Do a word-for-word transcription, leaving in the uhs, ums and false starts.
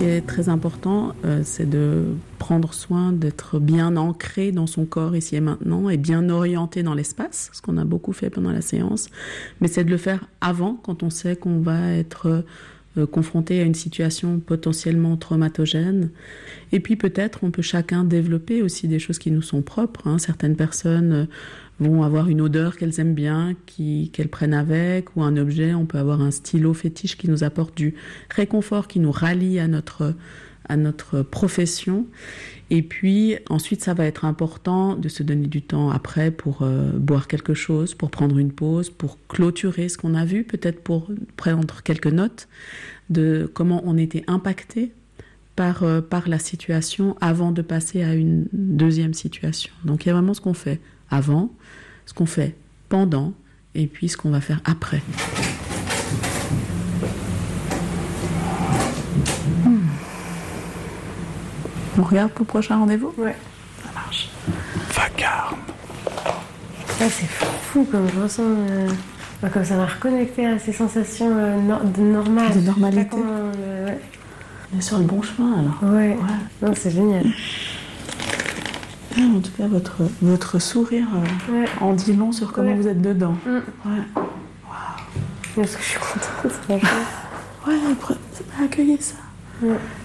qui est très important, euh, c'est de prendre soin d'être bien ancré dans son corps ici et maintenant et bien orienté dans l'espace, ce qu'on a beaucoup fait pendant la séance, mais c'est de le faire avant, quand on sait qu'on va être euh, confronté à une situation potentiellement traumatogène. Et puis peut-être on peut chacun développer aussi des choses qui nous sont propres, hein. Certaines personnes euh, vont avoir une odeur qu'elles aiment bien, qui, qu'elles prennent avec, ou un objet. On peut avoir un stylo fétiche qui nous apporte du réconfort, qui nous rallie à notre, à notre profession. Et puis ensuite, ça va être important de se donner du temps après pour euh, boire quelque chose, pour prendre une pause, pour clôturer ce qu'on a vu, peut-être pour prendre quelques notes de comment on était impacté par, euh, par la situation avant de passer à une deuxième situation. Donc il y a vraiment ce qu'on fait avant, ce qu'on fait pendant, et puis ce qu'on va faire après. Hmm. On regarde pour le prochain rendez-vous ? Ouais. Ça marche. Vacarme. Ah, c'est fou comme je ressens... Euh... Comme ça m'a reconnecté à ces sensations euh, no- de normales. De normalité. Comment, euh, ouais. On est sur le bon chemin alors. Ouais, ouais. Non, c'est génial. Ah, en tout cas, votre, votre sourire euh, ouais. en dit long sur comment ouais. vous êtes dedans. Mm. Ouais. Waouh. Parce que je suis contente, c'est la chose. Ouais, accueillez ça. Ouais.